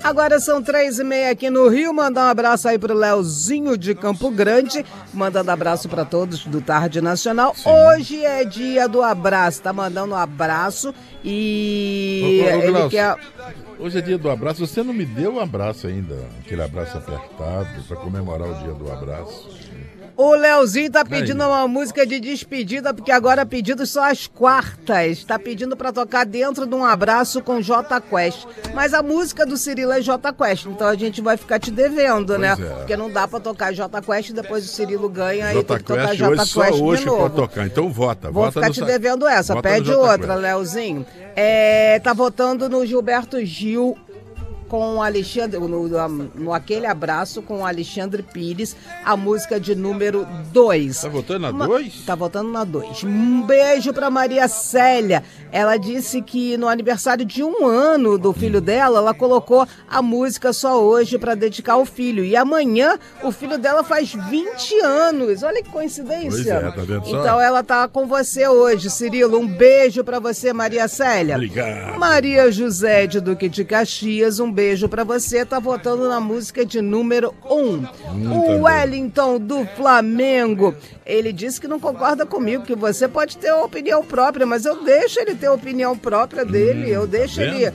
Agora são 3h30 aqui no Rio. Mandar um abraço aí pro Leozinho de Campo Grande. Mandando abraço para todos do Tarde Nacional. Sim. Hoje é dia do abraço. Tá mandando um abraço e ele quer... Hoje é dia do abraço. Você não me deu um abraço ainda. Aquele abraço apertado para comemorar o dia do abraço. O Leozinho tá pedindo uma música de despedida, porque agora pedidos são às quartas. Tá pedindo pra tocar Dentro de um Abraço com Jota Quest. Mas a música do Cirilo é Jota Quest, então a gente vai ficar te devendo, né? Porque não dá pra tocar Jota Quest e depois o Cirilo ganha e tem que tocar Jota Quest só hoje de novo. Pode tocar, então vota. Vou ficar te devendo essa, pede outra, Leozinho. Tá votando no Gilberto Gil com o Alexandre, no Aquele Abraço com o Alexandre Pires, a música de número 2. Tá votando na 2? Tá votando na 2. Um beijo pra Maria Célia. Ela disse que no aniversário de 1 ano do filho dela, ela colocou a música Só Hoje pra dedicar ao filho. E amanhã o filho dela faz 20 anos. Olha que coincidência. Pois é, tá vendo só? Então ela tá com você hoje, Cirilo. Um beijo pra você, Maria Célia. Obrigado. Maria José de Duque de Caxias, um beijo pra você, tá votando na música de número 1. O Wellington do Flamengo, ele disse que não concorda comigo, que você pode ter uma opinião própria, mas eu deixo ele ter a opinião própria dele, eu deixo ele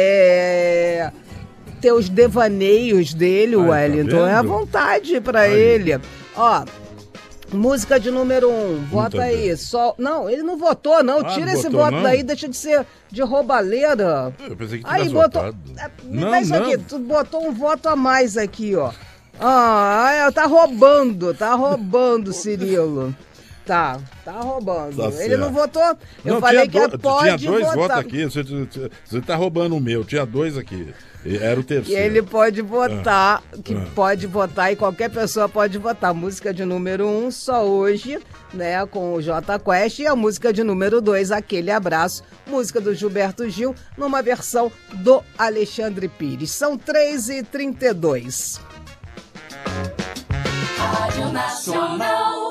ter os devaneios dele, Wellington, tá é à vontade pra ele. Ó, música de número 1, vota aí. Não, ele não votou, não. Tira esse voto não? Daí, deixa de ser de roubalheira. Eu pensei que aí botou. Não, isso aqui, tu botou um voto a mais aqui, ó. Tá roubando, Cirilo. Tá roubando. Tá ele não votou. Eu falei que pode tinha 2 votar. votos aqui. Você tá roubando o meu. Tinha 2 aqui. Era o terceiro. E ele pode votar, pode votar e qualquer pessoa pode votar. Música de número 1, Só Hoje, né, com o Jota Quest, e a música de número 2, Aquele Abraço, música do Gilberto Gil, numa versão do Alexandre Pires. São 3h32. Rádio Nacional.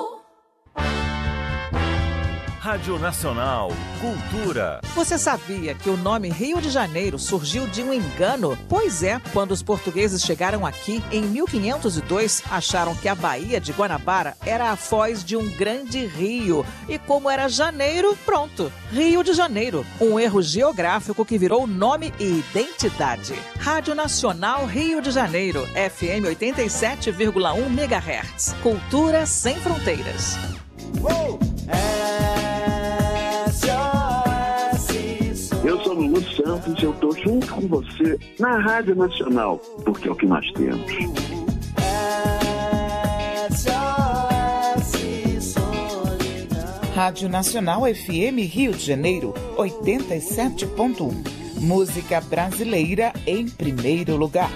Rádio Nacional, Cultura. Você sabia que o nome Rio de Janeiro surgiu de um engano? Pois é, quando os portugueses chegaram aqui, em 1502, acharam que a Baía de Guanabara era a foz de um grande rio. E como era janeiro, pronto, Rio de Janeiro. Um erro geográfico que virou nome e identidade. Rádio Nacional Rio de Janeiro, FM 87,1 MHz. Cultura sem fronteiras. Eu sou Lulu Santos e eu tô junto com você na Rádio Nacional, porque é o que nós temos. Rádio Nacional FM Rio de Janeiro, 87.1. Música brasileira em primeiro lugar.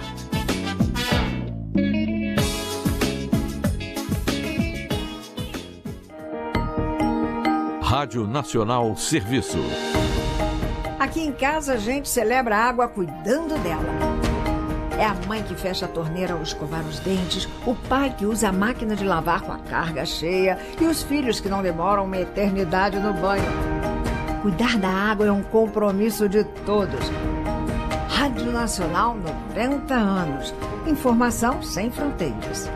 Rádio Nacional Serviço. Aqui em casa a gente celebra a água cuidando dela. É a mãe que fecha a torneira ao escovar os dentes, o pai que usa a máquina de lavar com a carga cheia e os filhos que não demoram uma eternidade no banho. Cuidar da água é um compromisso de todos. Rádio Nacional, 90 anos. Informação sem fronteiras.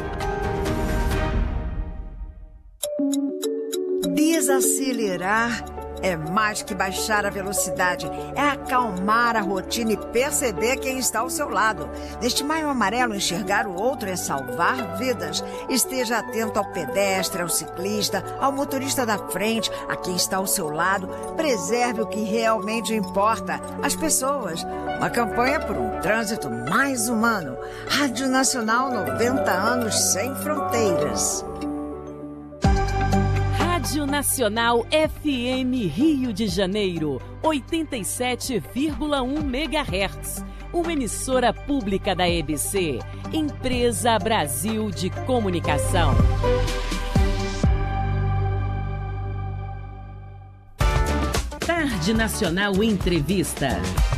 Desacelerar é mais que baixar a velocidade, é acalmar a rotina e perceber quem está ao seu lado. Neste Maio Amarelo, enxergar o outro é salvar vidas. Esteja atento ao pedestre, ao ciclista, ao motorista da frente, a quem está ao seu lado. Preserve o que realmente importa, as pessoas. Uma campanha por um trânsito mais humano. Rádio Nacional, 90 anos sem fronteiras. Rádio Nacional FM Rio de Janeiro, 87,1 MHz. Uma emissora pública da EBC, Empresa Brasil de Comunicação. Tarde Nacional Entrevista.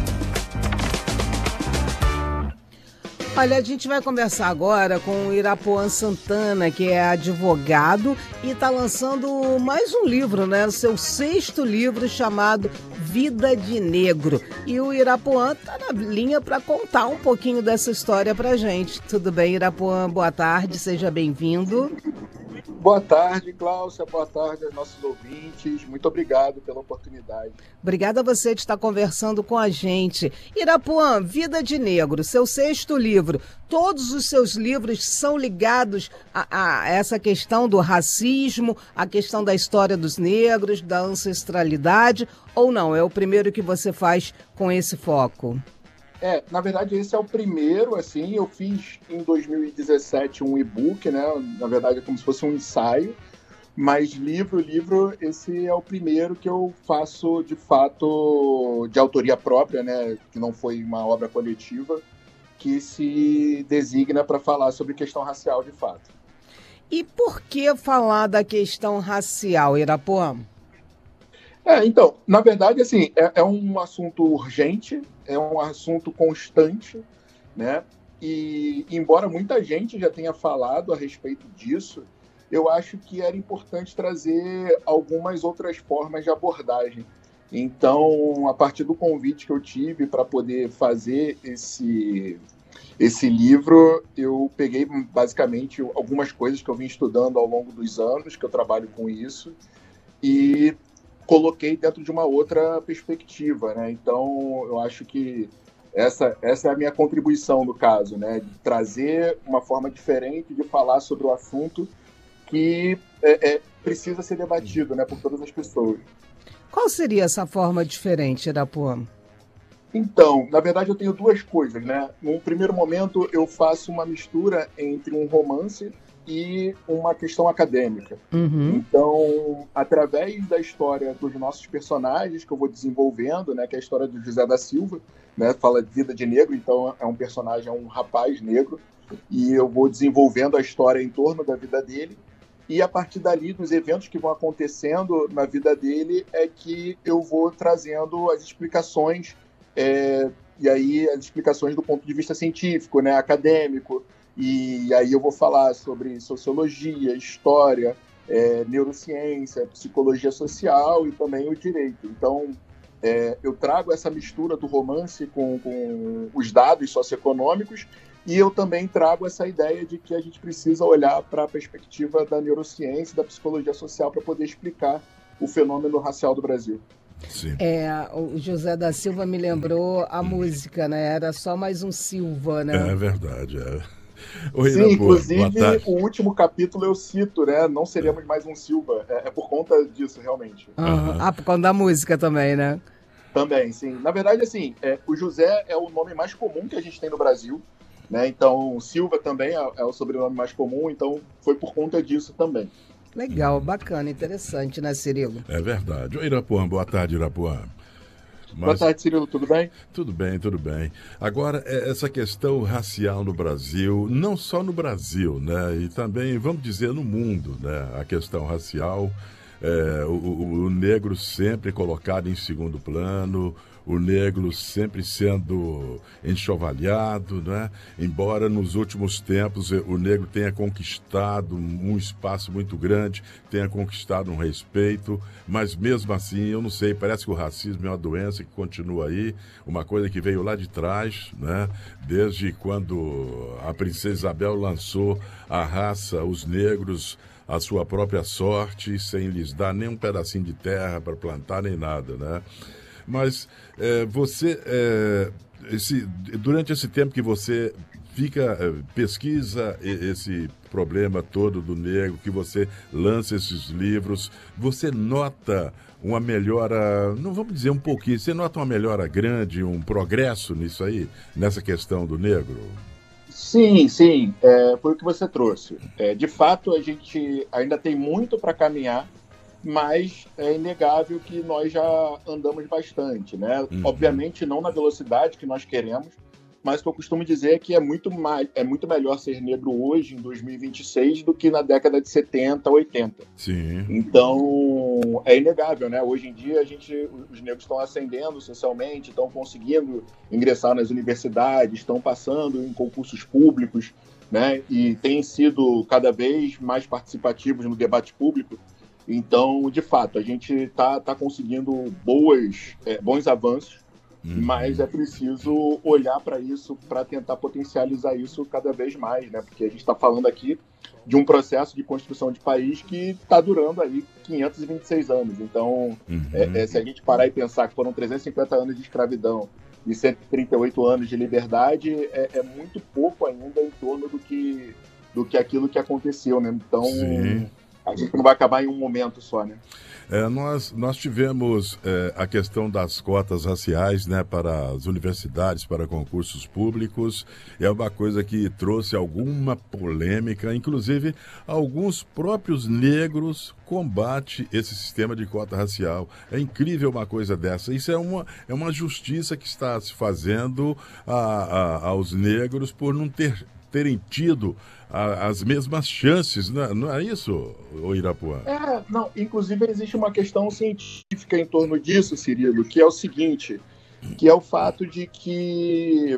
Olha, a gente vai conversar agora com o Irapuan Santana, que é advogado e está lançando mais um livro, né? O seu 6º livro, chamado Vida de Negro. E o Irapuan está na linha para contar um pouquinho dessa história para gente. Tudo bem, Irapuan? Boa tarde, seja bem-vindo. Boa tarde, Cláudia. Boa tarde aos nossos ouvintes. Muito obrigado pela oportunidade. Obrigada a você de estar conversando com a gente. Irapuan, Vida de Negro, seu 6º livro. Todos os seus livros são ligados a essa questão do racismo, a questão da história dos negros, da ancestralidade, ou não? É o primeiro que você faz com esse foco? Na verdade, esse é o primeiro, assim, eu fiz em 2017 um e-book, né? Na verdade, é como se fosse um ensaio, mas livro, esse é o primeiro que eu faço, de fato, de autoria própria, né? Que não foi uma obra coletiva, que se designa para falar sobre questão racial, de fato. E por que falar da questão racial, Irapuan? Então, na verdade, assim, é um assunto urgente, é um assunto constante, né? E embora muita gente já tenha falado a respeito disso, eu acho que era importante trazer algumas outras formas de abordagem. Então, a partir do convite que eu tive para poder fazer esse livro, eu peguei basicamente algumas coisas que eu vim estudando ao longo dos anos, que eu trabalho com isso, e coloquei dentro de uma outra perspectiva, né? Então, eu acho que essa é a minha contribuição no caso, né? De trazer uma forma diferente de falar sobre o assunto que precisa ser debatido, né, por todas as pessoas. Qual seria essa forma diferente, Irapuan? Então, na verdade, eu tenho duas coisas, né? Num primeiro momento, eu faço uma mistura entre um romance e uma questão acadêmica. Uhum. Então, através da história dos nossos personagens que eu vou desenvolvendo, né, que é a história do José da Silva, né, fala de vida de negro, então é um personagem, é um rapaz negro, e eu vou desenvolvendo a história em torno da vida dele, e a partir dali, dos eventos que vão acontecendo na vida dele, é que eu vou trazendo as explicações, e aí as explicações do ponto de vista científico, né, acadêmico. E aí eu vou falar sobre sociologia, história, neurociência, psicologia social e também o direito. Então, eu trago essa mistura do romance com os dados socioeconômicos, e eu também trago essa ideia de que a gente precisa olhar para a perspectiva da neurociência e da psicologia social para poder explicar o fenômeno racial do Brasil. Sim. O José da Silva me lembrou a música, né? Era só mais um Silva, né? É verdade, Sim, inclusive o último capítulo eu cito, né? Não seremos mais um Silva. É por conta disso, realmente. Uhum. Por conta da música também, né? Também, sim. Na verdade, assim, o José é o nome mais comum que a gente tem no Brasil, né? Então, Silva também é o sobrenome mais comum, então foi por conta disso também. Legal, bacana, interessante, né, Cirilo? É verdade. Oi, Irapuan, boa tarde, Irapuan. Boa tarde, Cirilo, tudo bem? Tudo bem, tudo bem. Agora, essa questão racial no Brasil, não só no Brasil, né? E também, vamos dizer, no mundo, né? A questão racial, o negro sempre colocado em segundo plano, o negro sempre sendo enxovalhado, né? Embora nos últimos tempos o negro tenha conquistado um espaço muito grande, tenha conquistado um respeito, mas mesmo assim, eu não sei, parece que o racismo é uma doença que continua aí, uma coisa que veio lá de trás, né? Desde quando a princesa Isabel lançou a raça, os negros, a sua própria sorte, sem lhes dar nem um pedacinho de terra para plantar, nem nada, né? Mas você, durante esse tempo que você pesquisa esse problema todo do negro, que você lança esses livros, você nota uma melhora, não vamos dizer um pouquinho, você nota uma melhora grande, um progresso nisso aí, nessa questão do negro? Sim, foi o que você trouxe. De fato, a gente ainda tem muito para caminhar, mas é inegável que nós já andamos bastante, né? Uhum. Obviamente não na velocidade que nós queremos, mas o que eu costumo dizer é que é muito melhor ser negro hoje, em 2026, do que na década de 70, 80. Sim. Então, é inegável, né? Hoje em dia, os negros estão ascendendo socialmente, estão conseguindo ingressar nas universidades, estão passando em concursos públicos, né? E têm sido cada vez mais participativos no debate público. Então, de fato, a gente está conseguindo bons avanços, mas é preciso olhar para isso, para tentar potencializar isso cada vez mais, né? Porque a gente está falando aqui de um processo de construção de país que está durando aí 526 anos. Então, se a gente parar e pensar que foram 350 anos de escravidão e 138 anos de liberdade, é muito pouco ainda em torno do que aquilo que aconteceu, né? Então, a gente não vai acabar em um momento só, né? Nós tivemos a questão das cotas raciais, né, para as universidades, para concursos públicos. É uma coisa que trouxe alguma polêmica, inclusive alguns próprios negros combatem esse sistema de cota racial. É incrível uma coisa dessa. Isso é uma justiça que está se fazendo aos negros por não terem tido as mesmas chances, não é isso, Irapuã? Não, inclusive existe uma questão científica em torno disso, Cirilo, que é o seguinte, que é o fato de que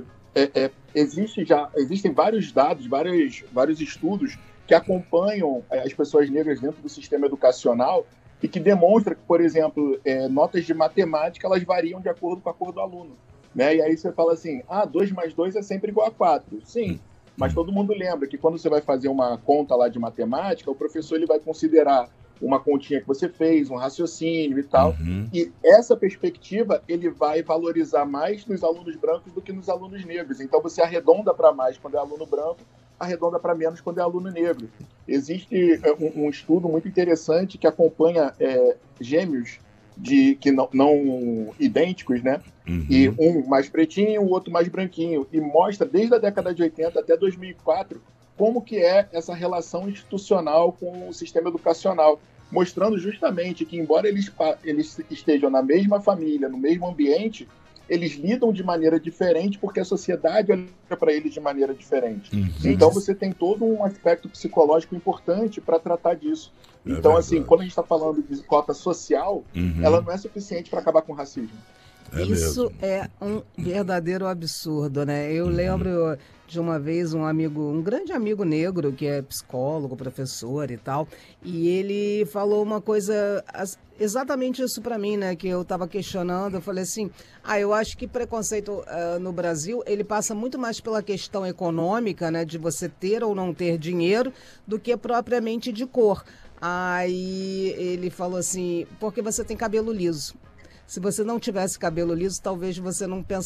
existem vários dados, vários estudos que acompanham as pessoas negras dentro do sistema educacional e que demonstram que, por exemplo, notas de matemática, elas variam de acordo com a cor do aluno, né? E aí você fala assim, 2 mais 2 é sempre igual a 4. Sim. Mas todo mundo lembra que quando você vai fazer uma conta lá de matemática, o professor ele vai considerar uma continha que você fez, um raciocínio e tal. E essa perspectiva ele vai valorizar mais nos alunos brancos do que nos alunos negros. Então você arredonda para mais quando é aluno branco, arredonda para menos quando é aluno negro. Existe um estudo muito interessante que acompanha gêmeos que não idênticos, né? E um mais pretinho, o outro mais branquinho, e mostra desde a década de 80 até 2004 como que é essa relação institucional com o sistema educacional, mostrando justamente que, embora eles estejam na mesma família, no mesmo ambiente, eles lidam de maneira diferente porque a sociedade olha para eles de maneira diferente. Então você tem todo um aspecto psicológico importante para tratar disso. Então, assim, quando a gente está falando de cota social, ela não é suficiente para acabar com o racismo. Isso é um verdadeiro absurdo, né? Eu lembro de uma vez um grande amigo negro, que é psicólogo, professor e tal, e ele falou uma coisa, exatamente isso para mim, né? Que eu estava questionando, eu falei assim, eu acho que preconceito no Brasil, ele passa muito mais pela questão econômica, né? De você ter ou não ter dinheiro, do que propriamente de cor. Aí ele falou assim, porque você tem cabelo liso. Se você não tivesse cabelo liso, talvez você não pensasse